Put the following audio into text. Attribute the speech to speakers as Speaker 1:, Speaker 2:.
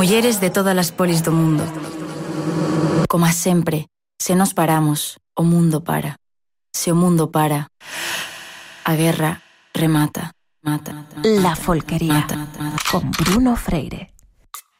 Speaker 1: Mulleres de todas as polis do mundo. Como sempre, se nos paramos, o mundo para. Se o mundo para, a guerra remata.
Speaker 2: La Folquería, con Bruno Freire.